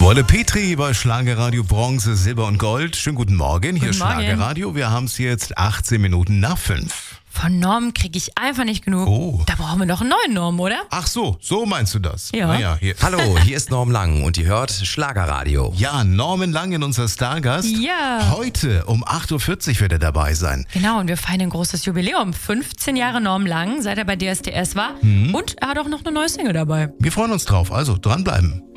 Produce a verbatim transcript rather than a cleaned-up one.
Wolle Petri bei Schlagerradio Bronze, Silber und Gold. Schönen guten Morgen, hier Guten ist Morgen. Schlagerradio. Wir haben es jetzt achtzehn Minuten nach fünf. Von Norm kriege ich einfach nicht genug. Oh. Da brauchen wir noch einen neuen Norm, oder? Ach so, so meinst du das? Ja. Naja, hier. Hallo, hier ist Norm Lang und ihr hört Schlagerradio. Ja, Norman Langen, unser Stargast. Ja. Heute um acht Uhr vierzig wird er dabei sein. Genau, und wir feiern ein großes Jubiläum. fünfzehn Jahre Norm Lang, seit er bei D S D S war. Mhm. Und er hat auch noch eine neue Single dabei. Wir freuen uns drauf, also dranbleiben.